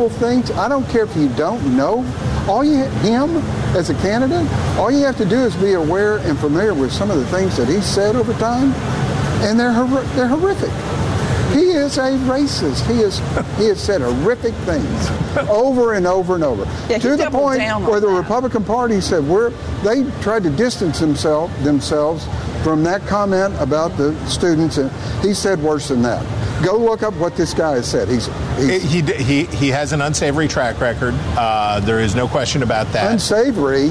simple things. I don't care if you don't know him as a candidate. All you have to do is be aware and familiar with some of the things that he's said over time, and they're horrific. He is a racist. He has said horrific things over and over and over, to the point where the Republican Party said they tried to distance themselves from that comment about the students, and he said worse than that. Go look up what this guy has said. He has an unsavory track record. There is no question about that. Unsavory?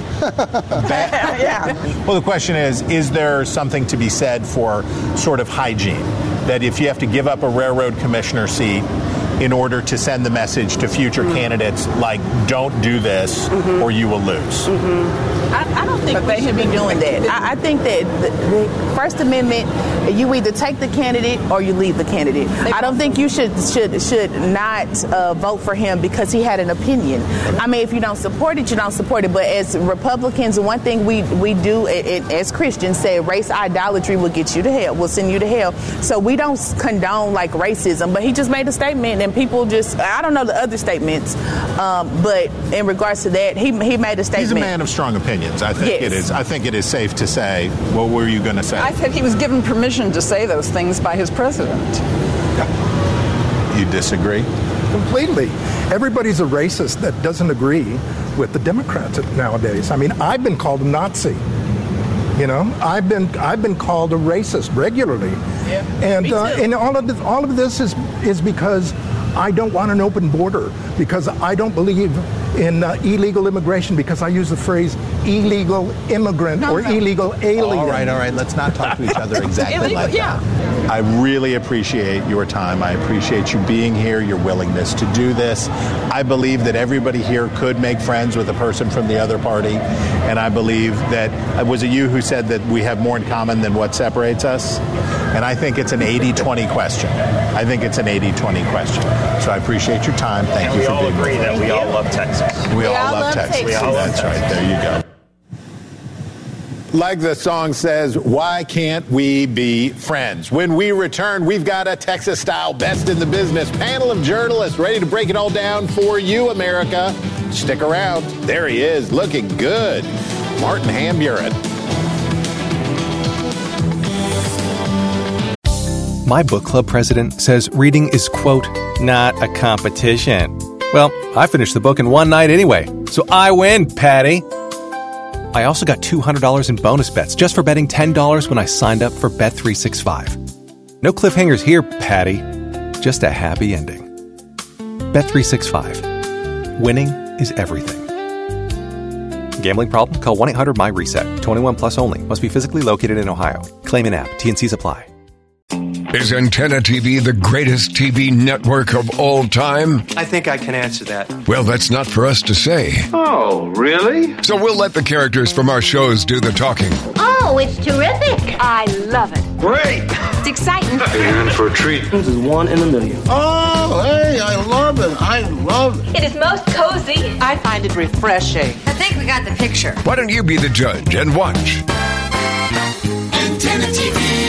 Yeah. Well, the question is there something to be said for sort of hygiene? That if you have to give up a railroad commissioner seat in order to send the message to future candidates, like, don't do this or you will lose. I don't think they should be doing that. I think that the First Amendment, you either take the candidate or you leave the candidate. I don't think you should not vote for him because he had an opinion. I mean, if you don't support it, you don't support it. But as Republicans, one thing we do as Christians say, race idolatry will get you to hell, will send you to hell. So we don't condone like racism. But he just made a statement, and people I don't know the other statements, but in regards to that, he made a statement. He's a man of strong opinions. I think it is safe to say. What were you going to say? I said he was given permission to say those things by his president. You disagree? Completely. Everybody's a racist that doesn't agree with the Democrats nowadays. I mean, I've been called a Nazi. You know, I've been called a racist regularly. Yeah, and all of this is because I don't want an open border, because I don't believe in illegal immigration, because I use the phrase illegal immigrant illegal alien. All right. Let's not talk to each other exactly like that. I really appreciate your time. I appreciate you being here, your willingness to do this. I believe that everybody here could make friends with a person from the other party, and I believe that, was it you who said that we have more in common than what separates us? And I think it's an 80-20 question. So I appreciate your time. Thank you for being here. We all agree that we all love Texas. We all love Texas. That's right. There you go. Like the song says, why can't we be friends? When we return, we've got a Texas-style best in the business panel of journalists ready to break it all down for you, America. Stick around. There he is, looking good. Martin Hamburen. My book club president says reading is, quote, not a competition. Well, I finished the book in one night anyway, so I win, Patty. I also got $200 in bonus bets just for betting $10 when I signed up for Bet365. No cliffhangers here, Patty. Just a happy ending. Bet365. Winning is everything. Gambling problem? Call 1-800-MY-RESET. 21 plus only. Must be physically located in Ohio. Claim in app. T&Cs apply. Is Antenna TV the greatest TV network of all time? I think I can answer that. Well, that's not for us to say. Oh, really? So we'll let the characters from our shows do the talking. Oh, it's terrific. I love it. Great. It's exciting. You're in for a treat. This is one in a million. Oh, hey, I love it. It is most cozy. I find it refreshing. I think we got the picture. Why don't you be the judge and watch? Antenna TV.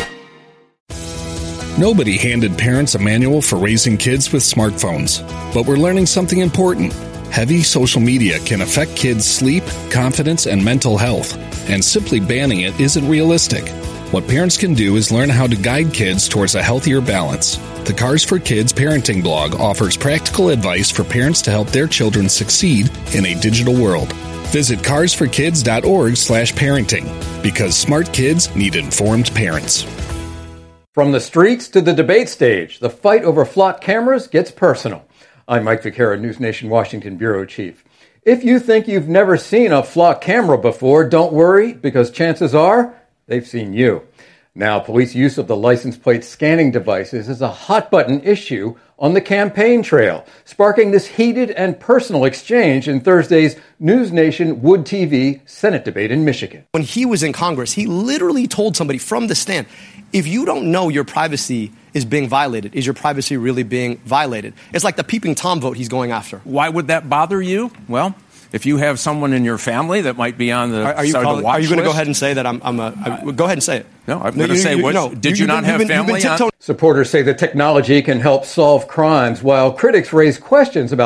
Nobody handed parents a manual for raising kids with smartphones, but we're learning something important. Heavy social media can affect kids' sleep, confidence, and mental health, and simply banning it isn't realistic. What parents can do is learn how to guide kids towards a healthier balance. The Cars for Kids parenting blog offers practical advice for parents to help their children succeed in a digital world. Visit carsforkids.org/parenting, because smart kids need informed parents. From the streets to the debate stage, the fight over flock cameras gets personal. I'm Mike Vaccaro, News Nation Washington Bureau Chief. If you think you've never seen a flock camera before, don't worry, because chances are they've seen you. Now, police use of the license plate scanning devices is a hot-button issue on the campaign trail, sparking this heated and personal exchange in Thursday's News Nation Wood TV Senate debate in Michigan. When he was in Congress, he literally told somebody from the stand, if you don't know your privacy is being violated, is your privacy really being violated? It's like the peeping Tom vote he's going after. Why would that bother you? Well, if you have someone in your family that might be on the Are you going to go ahead and say that I'm go ahead and say it. No, I'm going to say, did you not have family on? Supporters say the technology can help solve crimes, while critics raise questions about